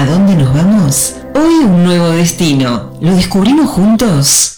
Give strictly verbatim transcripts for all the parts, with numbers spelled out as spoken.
¿A dónde nos vamos? Hoy un nuevo destino. ¿Lo descubrimos juntos?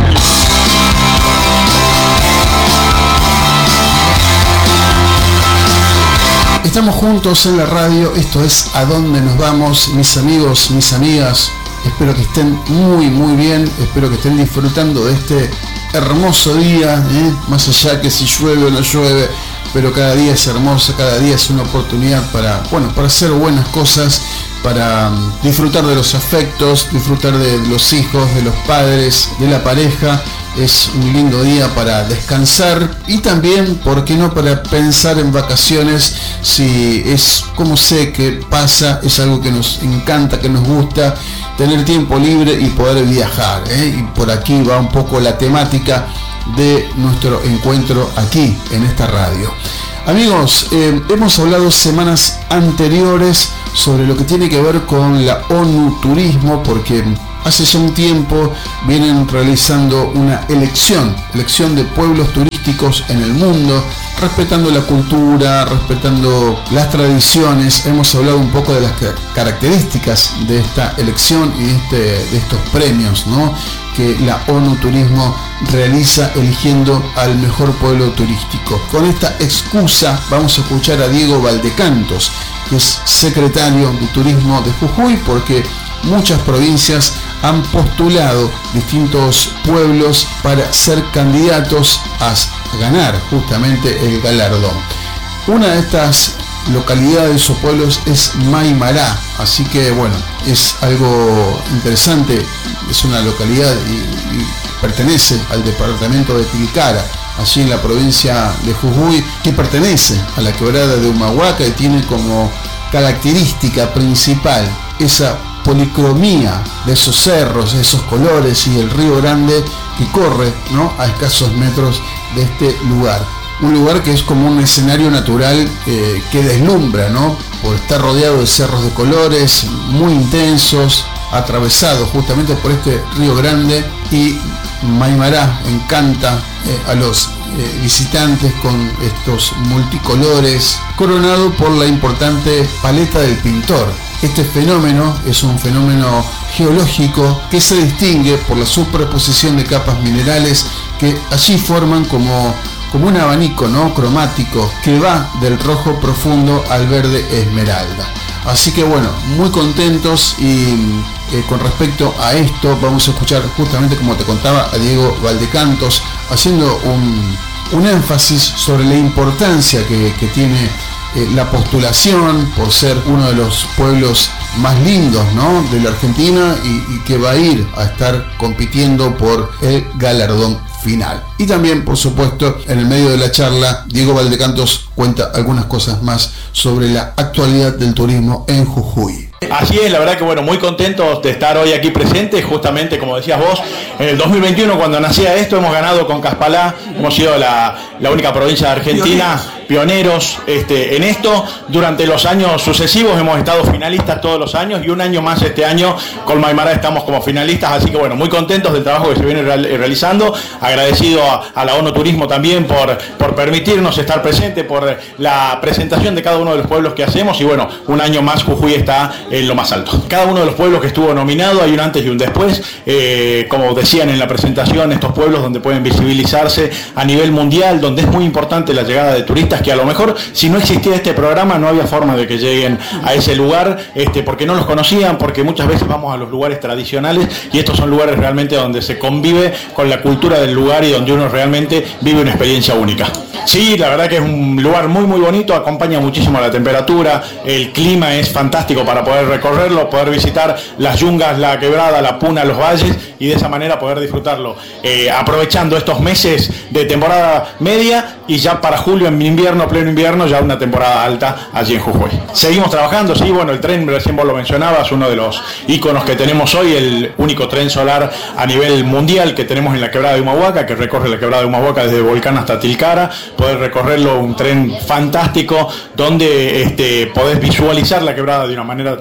Estamos juntos en la radio, esto es ¿A dónde nos vamos? Mis amigos, mis amigas, espero que estén muy muy bien, espero que estén disfrutando de este hermoso día, ¿eh? Más allá que si llueve o no llueve, pero cada día es hermoso, cada día es una oportunidad para, bueno, para hacer buenas cosas, para disfrutar de los afectos, disfrutar de los hijos, de los padres, de la pareja. Es un lindo día para descansar y también, ¿por qué no?, para pensar en vacaciones. Si es, como sé que pasa, es algo que nos encanta, que nos gusta, tener tiempo libre y poder viajar, ¿eh? Y por aquí va un poco la temática de nuestro encuentro aquí en esta radio. Amigos, eh, hemos hablado semanas anteriores sobre lo que tiene que ver con la ONU Turismo, porque hace ya un tiempo vienen realizando una elección, elección de pueblos turísticos en el mundo, respetando la cultura, respetando las tradiciones. Hemos hablado un poco de las características de esta elección y de, este, de estos premios, ¿no?, que la ONU Turismo realiza eligiendo al mejor pueblo turístico. Con esta excusa vamos a escuchar a Diego Valdecantos, que es secretario de Turismo de Jujuy, porque muchas provincias han postulado distintos pueblos para ser candidatos a ganar justamente el galardón. Una de estas localidades o pueblos es Maimará, así que bueno, es algo interesante, es una localidad y, y pertenece al departamento de Tilcara, allí en la provincia de Jujuy, que pertenece a la quebrada de Humahuaca y tiene como característica principal esa policromía de esos cerros, esos colores y el río Grande que corre, ¿no?, a escasos metros de este lugar. Un lugar que es como un escenario natural eh, que deslumbra, ¿no?, por estar rodeado de cerros de colores muy intensos, atravesado justamente por este río Grande, y Maimará encanta eh, a los eh, visitantes con estos multicolores, coronado por la importante paleta del pintor. Este fenómeno es un fenómeno geológico que se distingue por la superposición de capas minerales que allí forman como, como un abanico, ¿no?, cromático que va del rojo profundo al verde esmeralda. Así que bueno, muy contentos y eh, con respecto a esto vamos a escuchar justamente, como te contaba, a Diego Valdecantos haciendo un, un énfasis sobre la importancia que, que tiene Eh, la postulación por ser uno de los pueblos más lindos, ¿no?, de la Argentina y, y que va a ir a estar compitiendo por el galardón final. Y también, por supuesto, en el medio de la charla, Diego Valdecantos cuenta algunas cosas más sobre la actualidad del turismo en Jujuy. Así es, la verdad que bueno, muy contentos de estar hoy aquí presentes, justamente como decías vos, en el dos mil veintiuno, cuando nacía esto, hemos ganado con Caspalá, hemos sido la, la única provincia de Argentina, pioneros este, en esto. Durante los años sucesivos hemos estado finalistas todos los años y un año más este año con Maimará estamos como finalistas, así que bueno, muy contentos del trabajo que se viene real, realizando, agradecido a, a la ONU Turismo también por, por permitirnos estar presentes, por la presentación de cada uno de los pueblos que hacemos y bueno, un año más Jujuy está en lo más alto. Cada uno de los pueblos que estuvo nominado, hay un antes y un después, eh, como decían en la presentación, estos pueblos donde pueden visibilizarse a nivel mundial, donde es muy importante la llegada de turistas, que a lo mejor si no existía este programa no había forma de que lleguen a ese lugar, este, porque no los conocían, porque muchas veces vamos a los lugares tradicionales y estos son lugares realmente donde se convive con la cultura del lugar y donde uno realmente vive una experiencia única. Sí, la verdad que es un lugar muy muy bonito, acompaña muchísimo la temperatura, el clima es fantástico para poder recorrerlo, poder visitar las yungas, la quebrada, la puna, los valles y de esa manera poder disfrutarlo, eh, aprovechando estos meses de temporada media y ya para julio, en invierno, pleno invierno, ya una temporada alta allí en Jujuy. Seguimos trabajando, sí, bueno, el tren, recién vos lo mencionabas, uno de los íconos que tenemos hoy, el único tren solar a nivel mundial que tenemos en la quebrada de Humahuaca, que recorre la quebrada de Humahuaca desde Volcán hasta Tilcara, poder recorrerlo, un tren fantástico donde este, podés visualizar la quebrada de una manera totalmente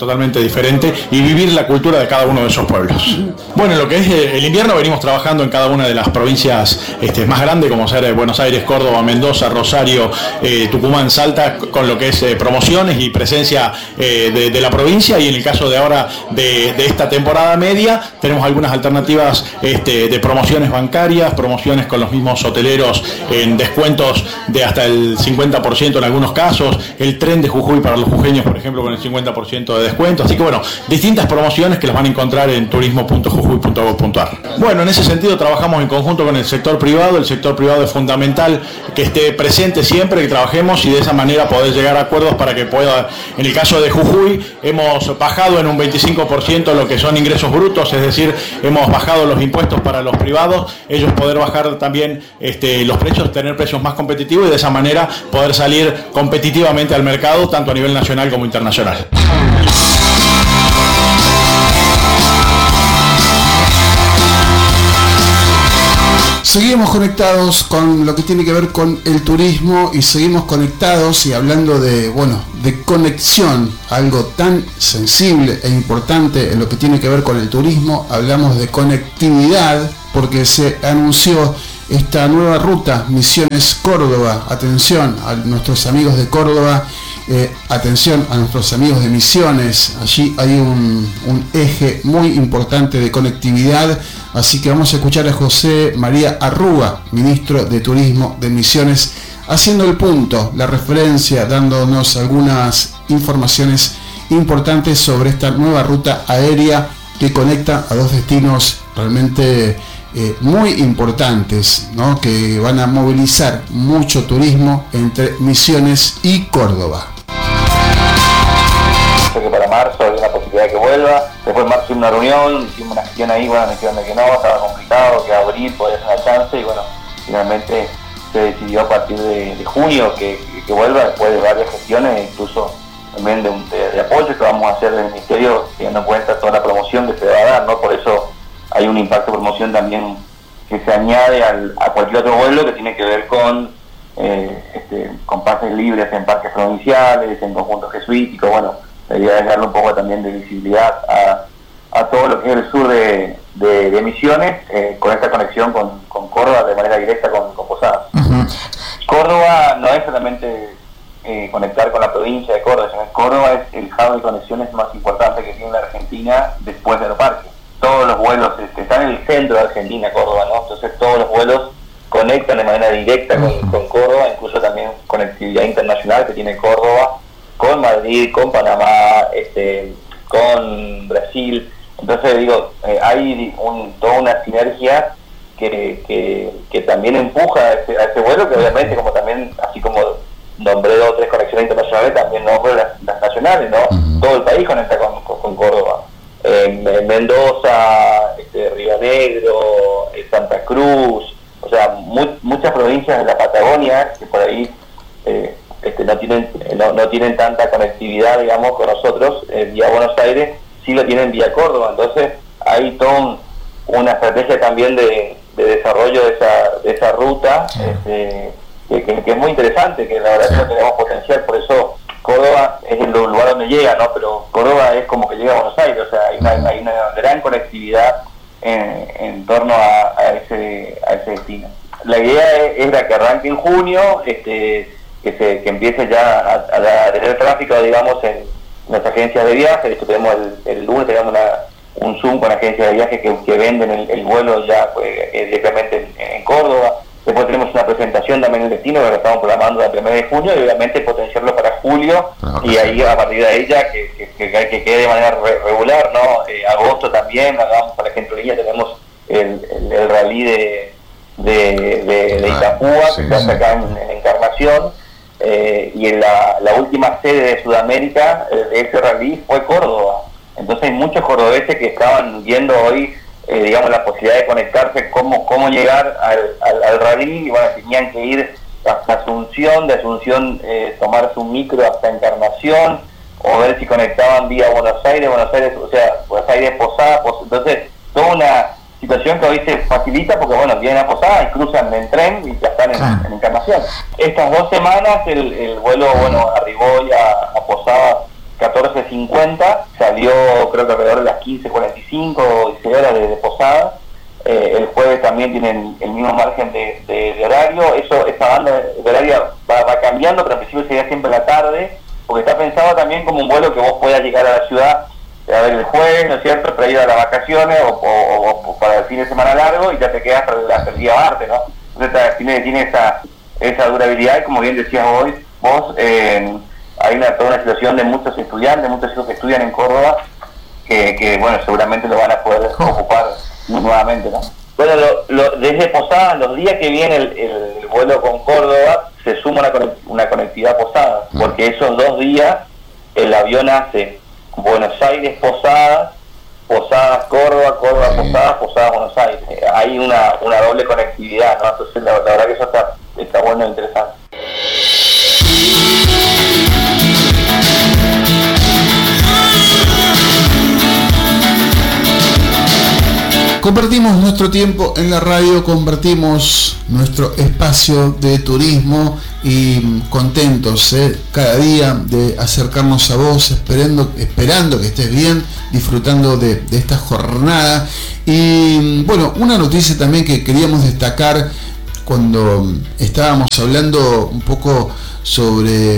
totalmente diferente y vivir la cultura de cada uno de esos pueblos. Bueno, en lo que es el invierno venimos trabajando en cada una de las provincias este, más grandes, como ser Buenos Aires, Córdoba, Mendoza, Rosario, eh, Tucumán, Salta, con lo que es eh, promociones y presencia eh, de, de la provincia, y en el caso de ahora de, de esta temporada media tenemos algunas alternativas este, de promociones bancarias, promociones con los mismos hoteleros en descuentos de hasta el cincuenta por ciento en algunos casos, el tren de Jujuy para los jujeños, por ejemplo, con el cincuenta por ciento de descuento. Así que bueno, distintas promociones que las van a encontrar en turismo punto jujuy punto gob punto ar. Bueno, en ese sentido trabajamos en conjunto con el sector privado. El sector privado es fundamental que esté presente siempre, que trabajemos y de esa manera poder llegar a acuerdos para que pueda, en el caso de Jujuy, hemos bajado en un veinticinco por ciento lo que son ingresos brutos, es decir, hemos bajado los impuestos para los privados, ellos poder bajar también este, los precios, tener precios más competitivos y de esa manera poder salir competitivamente al mercado, tanto a nivel nacional como internacional. Seguimos conectados con lo que tiene que ver con el turismo y seguimos conectados y hablando de, bueno, de conexión, algo tan sensible e importante en lo que tiene que ver con el turismo. Hablamos de conectividad porque se anunció esta nueva ruta Misiones Córdoba. Atención a nuestros amigos de Córdoba, eh, atención a nuestros amigos de Misiones. Allí hay un, un eje muy importante de conectividad, así que vamos a escuchar a José María Arruga, ministro de Turismo de Misiones, haciendo el punto, la referencia, dándonos algunas informaciones importantes sobre esta nueva ruta aérea que conecta a dos destinos realmente Eh, muy importantes, ¿no? Que van a movilizar mucho turismo entre Misiones y Córdoba. Que para marzo hay una posibilidad de que vuelva. Después en marzo hicimos una reunión, hicimos una gestión ahí, bueno, me dijeron de que no, estaba complicado, que abril podía ser una chance y bueno, finalmente se decidió a partir de, de junio que, que, que vuelva después de varias gestiones, incluso también de, de, de apoyo que vamos a hacer del Ministerio, teniendo en cuenta toda la promoción que se va a dar, ¿no? Por eso hay un impacto de promoción también que se añade al, a cualquier otro vuelo que tiene que ver con eh, este, con pases libres en parques provinciales, en conjuntos jesuíticos. Bueno, la idea es darle un poco también de visibilidad a, a todo lo que es el sur de, de, de Misiones, eh, con esta conexión con, con Córdoba de manera directa con, con Posadas. Uh-huh. Córdoba no es solamente eh, conectar con la provincia de Córdoba, sino que Córdoba es el hub de conexiones más importante que tiene la Argentina después de Aeroparque. Todos los vuelos este, están en el centro de Argentina, Córdoba, ¿no? Entonces todos los vuelos conectan de manera directa con, con Córdoba, incluso también conectividad internacional que tiene Córdoba con Madrid, con Panamá, este, con Brasil. Entonces digo, eh, hay un, toda una sinergia que, que, que también empuja a ese, a ese vuelo, que obviamente como también, así como nombré dos o tres conexiones internacionales, también nombré las, las nacionales, ¿no? Uh-huh. Todo el país conecta con, con, con Córdoba. En, en Mendoza, este, Río Negro, Santa Cruz, o sea, muy, muchas provincias de la Patagonia que por ahí eh, este, no tienen no, no tienen tanta conectividad, digamos, con nosotros eh, vía Buenos Aires, sí lo tienen vía Córdoba. Entonces hay toda un, una estrategia también de, de desarrollo de esa, de esa ruta, este, que, que, que es muy interesante, que la verdad es que no tenemos potencial, por eso Córdoba es el lugar donde llega, ¿no? Pero Córdoba es como que llega a Buenos Aires, o sea, hay una, hay una gran conectividad en, en torno a, a, ese, a ese destino. La idea es, es la que arranque en junio, este, que se que empiece ya a, a, a tener tráfico, digamos, en las agencias de viaje. De hecho, tenemos el, el lunes tenemos una, un Zoom con agencias de viaje que, que venden el, el vuelo ya pues, directamente en, en Córdoba. Después tenemos una presentación también en el destino que lo estamos programando el primero de junio y obviamente potenciarlo para julio y ahí a partir de ahí ya que, que, que, que quede de manera re, regular, ¿no? Eh, agosto también, hagamos para ejemplo línea, tenemos el, el, el rally de, de, de, de Itapúa, sí, que se hace acá en, en Encarnación, eh, y en la, la última sede de Sudamérica eh, de ese rally fue Córdoba. Entonces hay muchos cordobeses que estaban viendo hoy Eh, digamos, la posibilidad de conectarse, cómo, cómo llegar al, al, al rally, y bueno, tenían que ir hasta Asunción, de Asunción eh, tomarse un micro hasta Encarnación, o ver si conectaban vía Buenos Aires, Buenos Aires, o sea, Buenos Aires, Posada, Pos entonces, toda una situación que hoy se facilita porque, bueno, vienen a Posada y cruzan en tren y ya están en, ah. en Encarnación. Estas dos semanas el, el vuelo, bueno, arribó ya a Posada catorce nueve cincuenta, salió creo que alrededor de las quince cuarenta y cinco o dieciséis horas de, de Posadas. Eh, el jueves también tienen el mismo margen de, de, de horario. Eso, esa banda de horario va, va cambiando, pero al principio sería siempre la tarde, porque está pensado también como un vuelo que vos puedas llegar a la ciudad a ver el jueves, ¿no es cierto?, para ir a las vacaciones o, o, o para el fin de semana largo y ya te quedas hasta el día martes, ¿no? Entonces tiene, tiene esa, esa durabilidad y como bien decías hoy, vos, eh, hay una, toda una situación de muchos estudiantes, muchos hijos que estudian en Córdoba, que, que bueno, seguramente lo van a poder ocupar nuevamente, ¿no? Bueno, lo, lo, desde Posadas, los días que viene el, el, el vuelo con Córdoba, se suma una, una conectividad Posadas, porque esos dos días el avión hace Buenos Aires, Posadas, Posadas, Córdoba, Córdoba, Posadas, Posadas, Buenos Aires. Hay una, una doble conectividad, ¿no? Entonces la, la verdad que eso está, está bueno e interesante. Compartimos nuestro tiempo en la radio, compartimos nuestro espacio de turismo y contentos ¿eh? cada día de acercarnos a vos, esperando, esperando que estés bien, disfrutando de, de esta jornada. Y bueno, una noticia también que queríamos destacar cuando estábamos hablando un poco sobre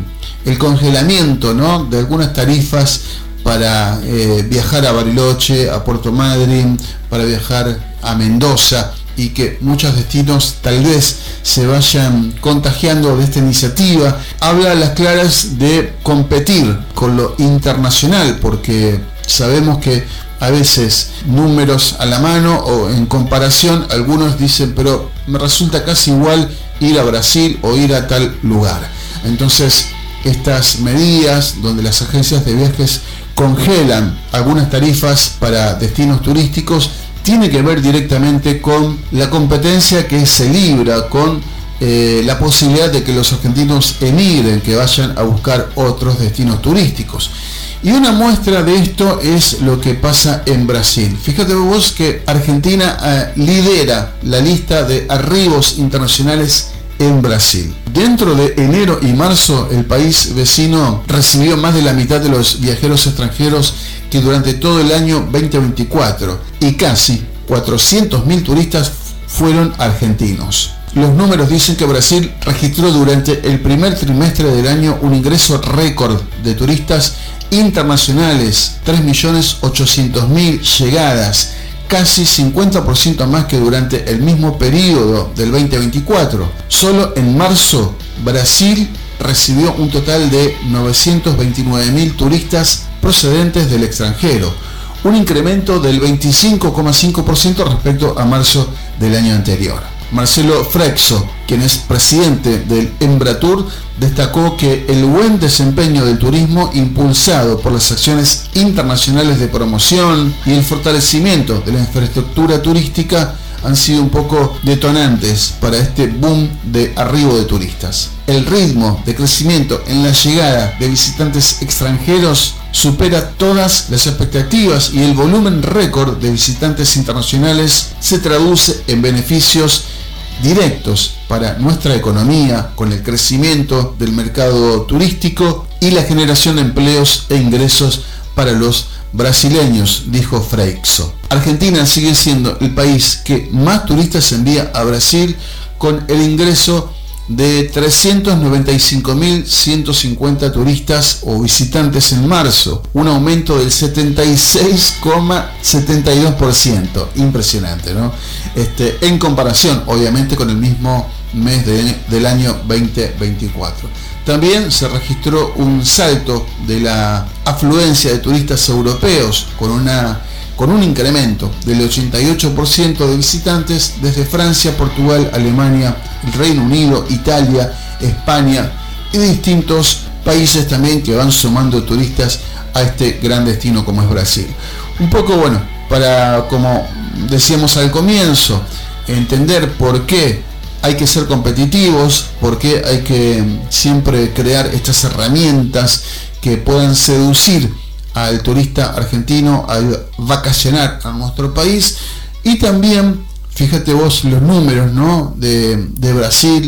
el congelamiento, ¿no?, de algunas tarifas para eh, viajar a Bariloche, a Puerto Madryn, para viajar a Mendoza, y que muchos destinos tal vez se vayan contagiando de esta iniciativa. Habla a las claras de competir con lo internacional, porque sabemos que a veces números a la mano o en comparación, algunos dicen, pero me resulta casi igual ir a Brasil o ir a tal lugar. Entonces, estas medidas donde las agencias de viajes congelan algunas tarifas para destinos turísticos tiene que ver directamente con la competencia que se libra, con eh, la posibilidad de que los argentinos emigren, que vayan a buscar otros destinos turísticos. Y una muestra de esto es lo que pasa en Brasil. Fíjate vos que Argentina eh, lidera la lista de arribos internacionales en Brasil. Dentro de enero y marzo, el país vecino recibió más de la mitad de los viajeros extranjeros que durante todo el año veinte veinticuatro, y casi cuatrocientos mil turistas fueron argentinos. Los números dicen que Brasil registró durante el primer trimestre del año un ingreso récord de turistas internacionales, tres millones ochocientos mil llegadas, casi cincuenta por ciento más que durante el mismo periodo del veinte veinticuatro. Solo en marzo, Brasil recibió un total de novecientos veintinueve mil turistas procedentes del extranjero, un incremento del veinticinco coma cinco por ciento respecto a marzo del año anterior. Marcelo Freixo, quien es presidente del Embratur, destacó que el buen desempeño del turismo, impulsado por las acciones internacionales de promoción y el fortalecimiento de la infraestructura turística, han sido un poco detonantes para este boom de arribo de turistas. El ritmo de crecimiento en la llegada de visitantes extranjeros supera todas las expectativas y el volumen récord de visitantes internacionales se traduce en beneficios directos para nuestra economía, con el crecimiento del mercado turístico y la generación de empleos e ingresos para los brasileños, dijo Freixo. Argentina sigue siendo el país que más turistas envía a Brasil, con el ingreso de trescientos noventa y cinco mil ciento cincuenta turistas o visitantes en marzo, un aumento del setenta y seis coma setenta y dos por ciento. Impresionante, ¿no? Este, en comparación, obviamente, con el mismo mes de, del año veinte veinticuatro. También se registró un salto de la afluencia de turistas europeos, con una con un incremento del ochenta y ocho por ciento de visitantes desde Francia, Portugal, Alemania, el Reino Unido, Italia, España y distintos países también que van sumando turistas a este gran destino como es Brasil. Un poco, bueno, para, como decíamos al comienzo, entender por qué hay que ser competitivos, por qué hay que siempre crear estas herramientas que puedan seducir al turista argentino a vacacionar a nuestro país. Y también, fíjate vos los números, ¿no?, de, de Brasil,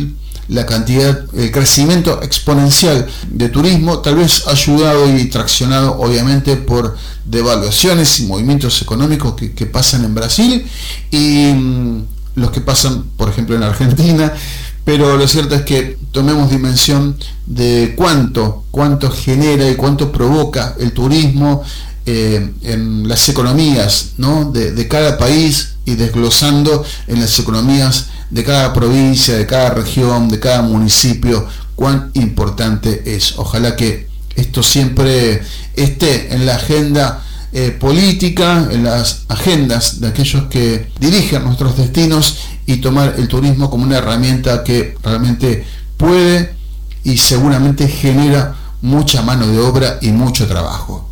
la cantidad, el crecimiento exponencial de turismo, tal vez ayudado y traccionado obviamente por devaluaciones y movimientos económicos que, que pasan en Brasil y mmm, los que pasan, por ejemplo, en Argentina. Pero lo cierto es que tomemos dimensión de cuánto, cuánto genera y cuánto provoca el turismo eh, en las economías, ¿no? de, de cada país, y desglosando en las economías de cada provincia, de cada región, de cada municipio, cuán importante es. Ojalá que esto siempre esté en la agenda eh, política, en las agendas de aquellos que dirigen nuestros destinos, y tomar el turismo como una herramienta que realmente puede y seguramente genera mucha mano de obra y mucho trabajo.